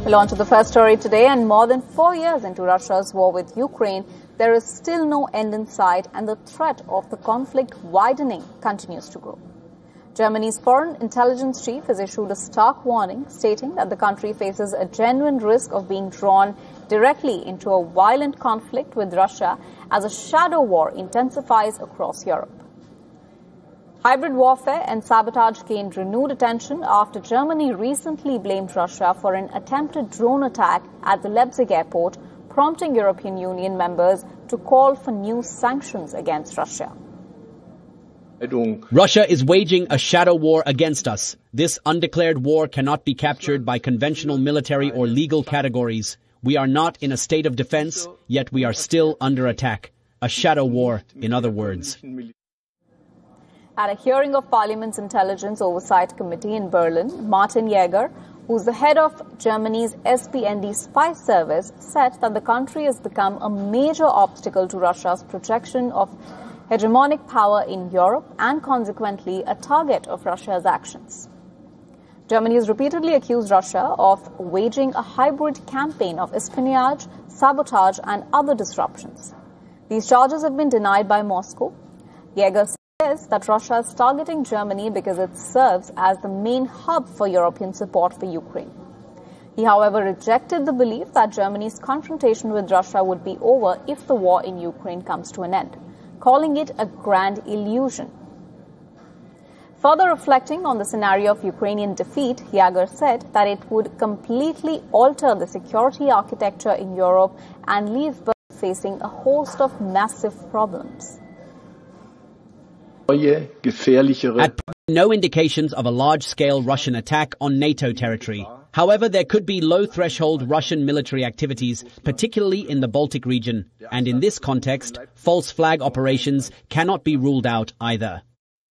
Well, on to the first story today, and more than 4 years into Russia's war with Ukraine, there is still no end in sight, and the threat of the conflict widening continues to grow. Germany's foreign intelligence chief has issued a stark warning, stating that the country faces a genuine risk of being drawn directly into a violent conflict with Russia as a shadow war intensifies across Europe. Hybrid warfare and sabotage gained renewed attention after Germany recently blamed Russia for an attempted drone attack at the Leipzig airport, prompting European Union members to call for new sanctions against Russia. Russia is waging a shadow war against us. This undeclared war cannot be captured by conventional military or legal categories. We are not in a state of defense, yet we are still under attack. A shadow war, in other words. At a hearing of Parliament's Intelligence Oversight Committee in Berlin, Martin Jaeger, who's the head of Germany's SPND spy service, said that the country has become a major obstacle to Russia's projection of hegemonic power in Europe and consequently a target of Russia's actions. Germany has repeatedly accused Russia of waging a hybrid campaign of espionage, sabotage and other disruptions. These charges have been denied by Moscow. Jaeger says that Russia is targeting Germany because it serves as the main hub for European support for Ukraine. He, however, rejected the belief that Germany's confrontation with Russia would be over if the war in Ukraine comes to an end, calling it a grand illusion. Further reflecting on the scenario of Ukrainian defeat, Jaeger said that it would completely alter the security architecture in Europe and leave Berlin facing a host of massive problems. At no indications of a large-scale Russian attack on NATO territory. However, there could be low-threshold Russian military activities, particularly in the Baltic region. And in this context, false flag operations cannot be ruled out either.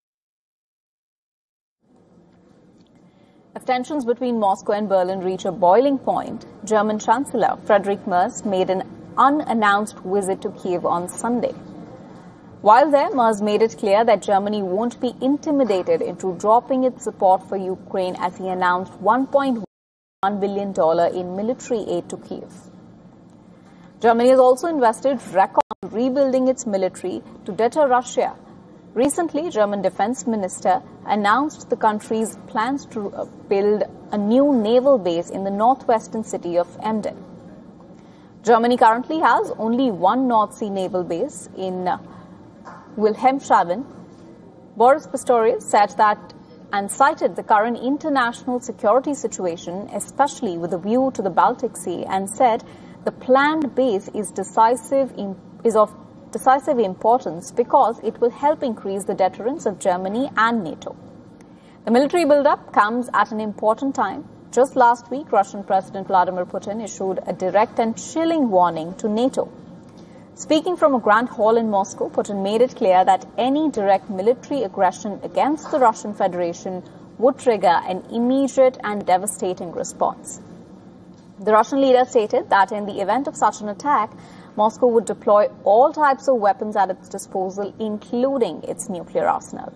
As tensions between Moscow and Berlin reach a boiling point, German Chancellor Friedrich Merz made an unannounced visit to Kiev on Sunday. While there, Merz made it clear that Germany won't be intimidated into dropping its support for Ukraine as he announced $1.1 billion in military aid to Kiev. Germany has also invested record in rebuilding its military to deter Russia. Recently, German Defense Minister announced the country's plans to build a new naval base in the northwestern city of Emden. Germany currently has only one North Sea naval base in Wilhelmshaven. Boris Pistorius said that and cited the current international security situation, especially with a view to the Baltic Sea, and said the planned base is of decisive importance because it will help increase the deterrence of Germany and NATO. The military build-up comes at an important time. Just last week, Russian President Vladimir Putin issued a direct and chilling warning to NATO. Speaking from a grand hall in Moscow, Putin made it clear that any direct military aggression against the Russian Federation would trigger an immediate and devastating response. The Russian leader stated that in the event of such an attack, Moscow would deploy all types of weapons at its disposal, including its nuclear arsenal.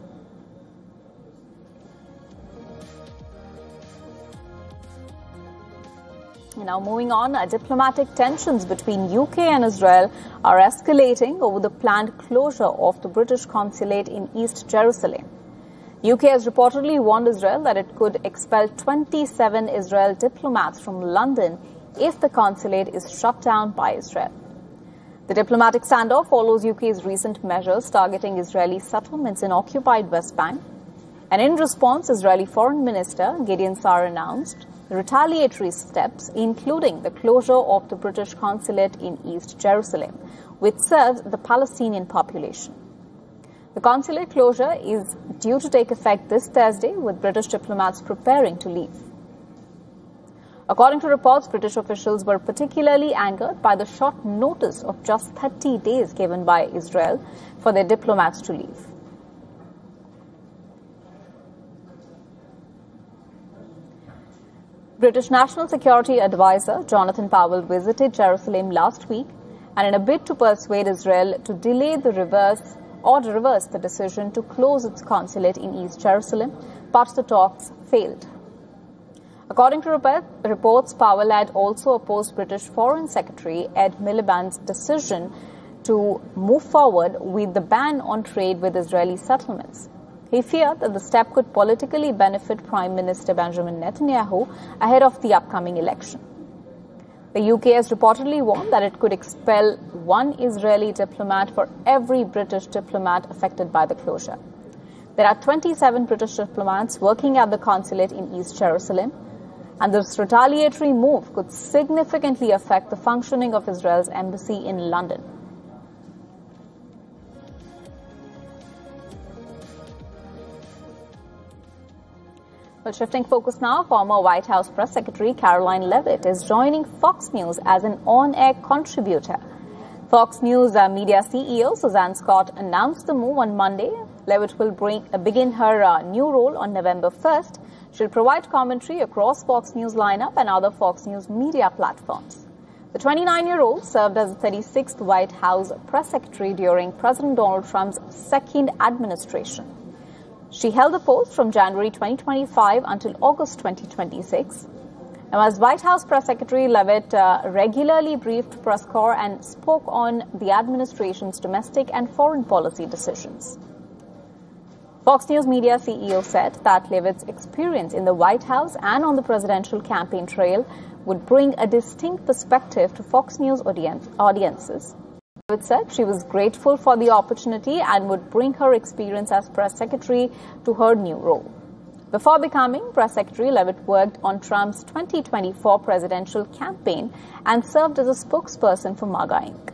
Now moving on, diplomatic tensions between UK and Israel are escalating over the planned closure of the British consulate in East Jerusalem. UK has reportedly warned Israel that it could expel 27 Israel diplomats from London if the consulate is shut down by Israel. The diplomatic standoff follows UK's recent measures targeting Israeli settlements in occupied West Bank. And in response, Israeli Foreign Minister Gideon Sa'ar announced retaliatory steps, including the closure of the British consulate in East Jerusalem, which serves the Palestinian population. The consulate closure is due to take effect this Thursday, with British diplomats preparing to leave. According to reports, British officials were particularly angered by the short notice of just 30 days given by Israel for their diplomats to leave. British National Security Advisor Jonathan Powell visited Jerusalem last week, and in a bid to persuade Israel to delay the reverse the decision to close its consulate in East Jerusalem, but the talks failed. According to reports, Powerlad also opposed British Foreign Secretary Ed Miliband's decision to move forward with the ban on trade with Israeli settlements. He feared that the step could politically benefit Prime Minister Benjamin Netanyahu ahead of the upcoming election. The UK has reportedly warned that it could expel one Israeli diplomat for every British diplomat affected by the closure. There are 27 British diplomats working at the consulate in East Jerusalem, and this retaliatory move could significantly affect the functioning of Israel's embassy in London. Well, shifting focus now, former White House Press Secretary Karoline Leavitt is joining Fox News as an on-air contributor. Fox News media CEO Suzanne Scott announced the move on Monday. Leavitt will begin her new role on November 1st. She'll provide commentary across Fox News lineup and other Fox News media platforms. The 29-year-old served as the 36th White House Press Secretary during President Donald Trump's second administration. She held the post from January 2025 until August 2026. Now, as White House Press Secretary, Leavitt regularly briefed press corps and spoke on the administration's domestic and foreign policy decisions. Fox News media CEO said that Leavitt's experience in the White House and on the presidential campaign trail would bring a distinct perspective to Fox News audiences. Leavitt said she was grateful for the opportunity and would bring her experience as press secretary to her new role. Before becoming press secretary, Leavitt worked on Trump's 2024 presidential campaign and served as a spokesperson for MAGA Inc.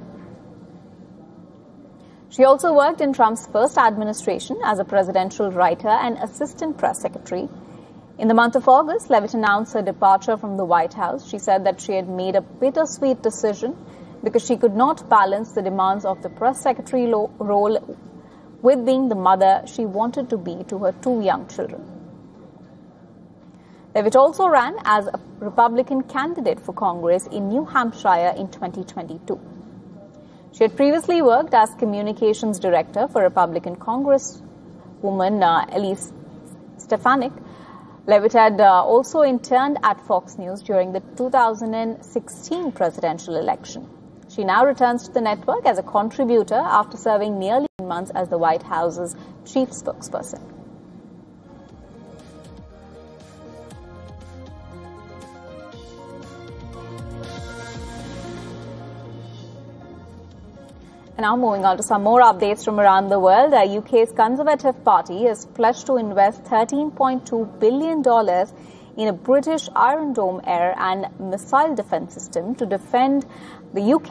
She also worked in Trump's first administration as a presidential writer and assistant press secretary. In the month of August, Leavitt announced her departure from the White House. She said that she had made a bittersweet decision because she could not balance the demands of the press secretary role with being the mother she wanted to be to her two young children. Leavitt also ran as a Republican candidate for Congress in New Hampshire in 2022. She had previously worked as communications director for Republican Congresswoman Elise Stefanik. Leavitt had also interned at Fox News during the 2016 presidential election. She now returns to the network as a contributor after serving nearly 9 months as the White House's chief spokesperson. And now moving on to some more updates from around the world. The UK's Conservative Party has pledged to invest $13.2 billion in a British Iron Dome air and missile defence system to defend the UK